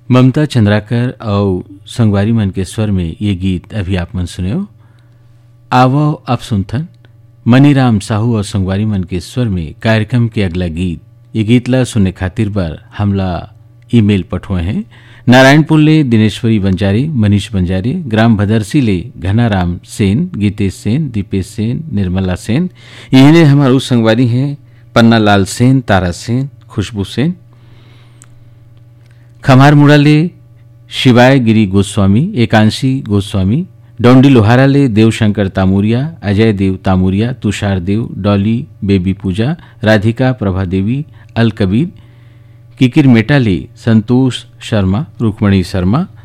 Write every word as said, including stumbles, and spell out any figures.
ममता चंद्राकर और संगवारी मन के स्वर में ये गीत अभी आप मन सुने हो। आवो अब सुनथन मनीराम साहू और संगवारी मन के स्वर में कार्यक्रम के अगला गीत। ये गीत ला सुनने खातिर बर हमला ईमेल पठुए हैं। नारायणपुर ले दिनेश्वरी बंजारी, मनीष बंजारी, ग्राम भदरसी ले घनाराम सेन, गीतेश सेन, दीपेश सेन, निर्मला सेन। इन्हें हमारे उस संगवारी हैं पन्ना लाल सेन, तारा सेन, खुशबू सेन। खमार मुड़ा ले शिवाय गिरी गोस्वामी, एकांशी गोस्वामी। डोंडी लोहारा ले देवशंकर तामुरिया, अजय देव तामुरिया, तुषार देव, डॉली बेबी पूजा, राधिका प्रभा देवी, अल कबीर। किकिर मेटा ले संतोष शर्मा, रुक्मणी शर्मा।